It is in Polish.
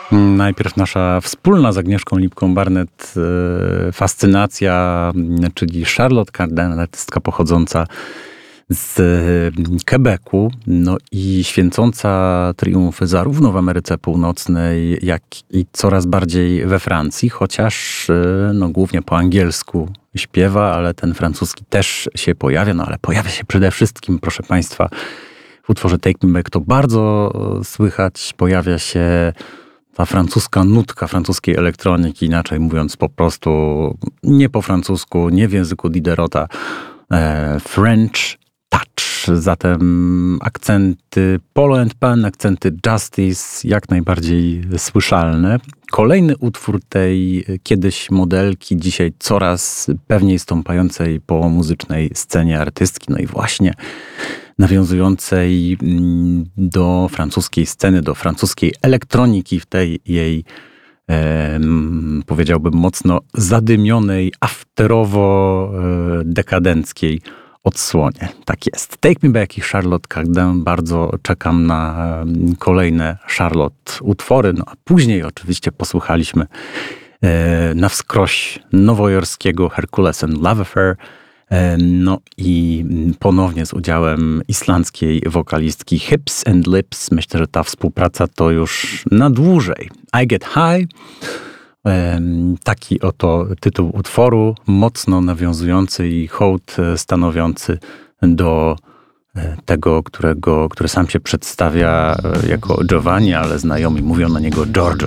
Najpierw nasza wspólna z Agnieszką Lipką-Barnett fascynacja, czyli Charlotte Cardin, artystka pochodząca z Quebecu, no i święcąca triumfy zarówno w Ameryce Północnej, jak i coraz bardziej we Francji, chociaż no, głównie po angielsku śpiewa, ale ten francuski też się pojawia, no ale pojawia się przede wszystkim, proszę Państwa, w utworze Take Me Back to bardzo słychać, pojawia się ta francuska nutka francuskiej elektroniki, inaczej mówiąc po prostu nie po francusku, nie w języku Diderota, French touch. Zatem akcenty Polo and Pan, akcenty Justice jak najbardziej słyszalne. Kolejny utwór tej kiedyś modelki, dzisiaj coraz pewniej stąpającej po muzycznej scenie artystki, no i właśnie nawiązującej do francuskiej sceny, do francuskiej elektroniki w tej jej, powiedziałbym, mocno zadymionej, afterowo-dekadenckiej odsłonie. Tak jest. Take Me Back i Charlotte Cardin. Bardzo czekam na kolejne Charlotte utwory. No a później oczywiście posłuchaliśmy na wskroś nowojorskiego Hercules and Love Affair. No i ponownie z udziałem islandzkiej wokalistki Hips and Lips. Myślę, że ta współpraca to już na dłużej. I Get High. Taki oto tytuł utworu, mocno nawiązujący i hołd stanowiący do tego, który sam się przedstawia jako Giovanni, ale znajomi mówią na niego Giorgio.